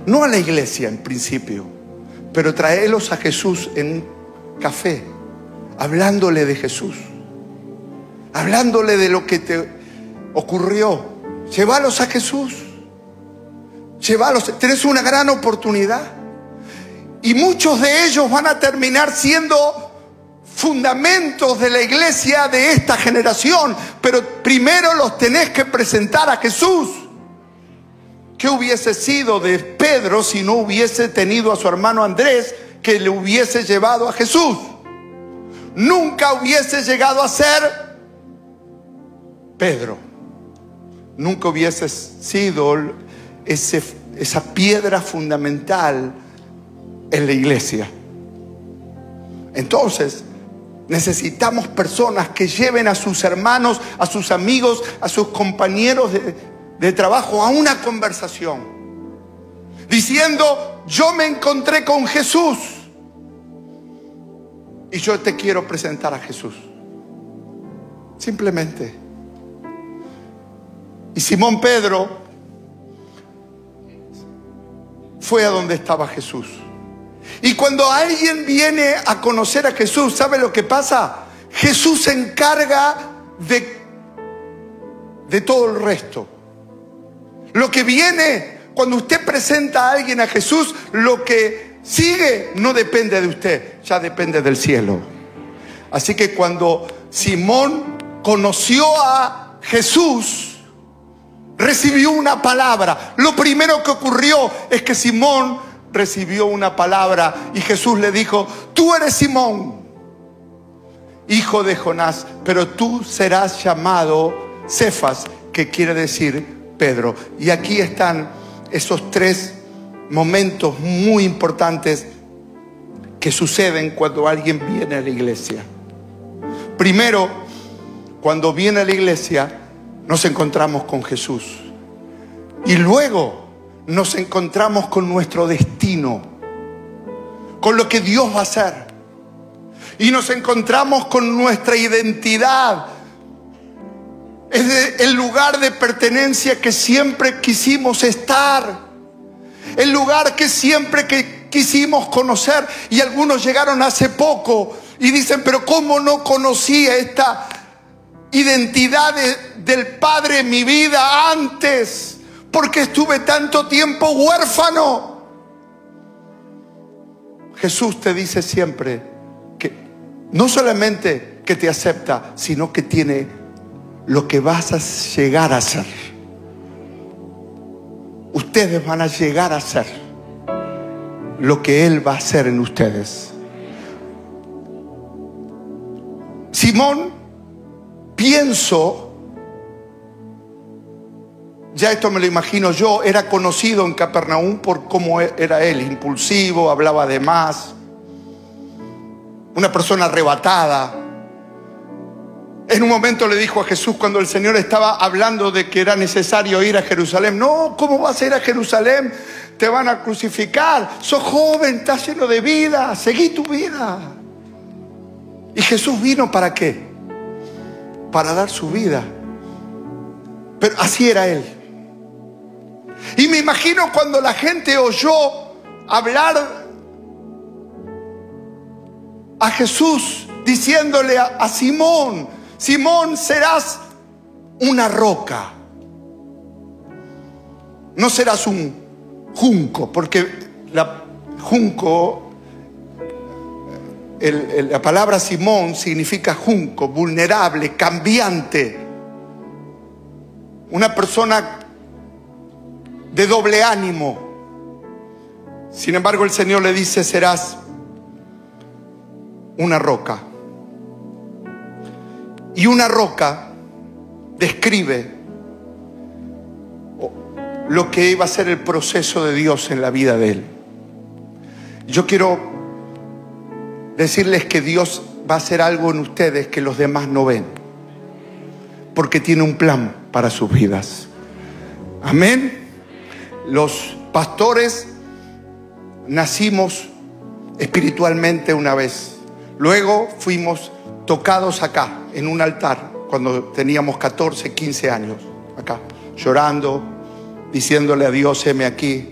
no a la iglesia en principio, pero traerlos a Jesús en un café, hablándole de Jesús, hablándole de lo que te ocurrió. Llévalos a Jesús, llévalos. Tenés una gran oportunidad, y muchos de ellos van a terminar siendo fundamentos de la iglesia de esta generación, pero primero los tenés que presentar a Jesús. ¿Qué hubiese sido de Pedro si no hubiese tenido a su hermano Andrés, que le hubiese llevado a Jesús? Nunca hubiese llegado a ser Pedro. Nunca hubiese sido esa piedra fundamental en la iglesia. Entonces, necesitamos personas que lleven a sus hermanos, a sus amigos, a sus compañeros de trabajo a una conversación, diciendo: yo me encontré con Jesús y yo te quiero presentar a Jesús. Simplemente. Y Simón Pedro fue a donde estaba Jesús. Y cuando alguien viene a conocer a Jesús, ¿sabe lo que pasa? Jesús se encarga de todo el resto. Lo que viene, cuando usted presenta a alguien a Jesús, lo que sigue no depende de usted, ya depende del cielo. Así que cuando Simón conoció a Jesús, recibió una palabra. Lo primero que ocurrió es que Simón recibió una palabra y Jesús le dijo: tú eres Simón, hijo de Jonás, pero tú serás llamado Cefas, que quiere decir Pedro. Y aquí están esos tres momentos muy importantes que suceden cuando alguien viene a la iglesia. Primero, cuando viene a la iglesia, nos encontramos con Jesús. Y luego nos encontramos con nuestro destino, con lo que Dios va a hacer. Y nos encontramos con nuestra identidad. Es el lugar de pertenencia que siempre quisimos estar, el lugar que siempre quisimos conocer. Y algunos llegaron hace poco y dicen: pero ¿cómo no conocía esta identidad del Padre en mi vida antes? Porque estuve tanto tiempo huérfano. Jesús te dice siempre que no solamente que te acepta, sino que tiene lo que vas a llegar a ser. Ustedes van a llegar a ser lo que Él va a hacer en ustedes. Simón, pienso, ya esto me lo imagino yo, era conocido en Capernaum por cómo era él: impulsivo, hablaba de más, una persona arrebatada. En un momento le dijo a Jesús, cuando el Señor estaba hablando de que era necesario ir a Jerusalén: no, ¿cómo vas a ir a Jerusalén? Te van a crucificar, sos joven, estás lleno de vida, seguí tu vida. Y Jesús vino ¿para qué? Para dar su vida. Pero así era Él. Y me imagino cuando la gente oyó hablar a Jesús, diciéndole a Simón: Simón, serás una roca, no serás un junco, porque la palabra Simón significa junco, vulnerable, cambiante, una persona de doble ánimo. Sin embargo, el Señor le dice: serás una roca. Y una roca describe lo que iba a ser el proceso de Dios en la vida de él. Yo quiero decirles que Dios va a hacer algo en ustedes que los demás no ven, porque tiene un plan para sus vidas. Amén. Los pastores nacimos espiritualmente una vez, luego fuimos tocados acá en un altar cuando teníamos 14, 15 años, acá llorando, diciéndole a Dios: heme aquí.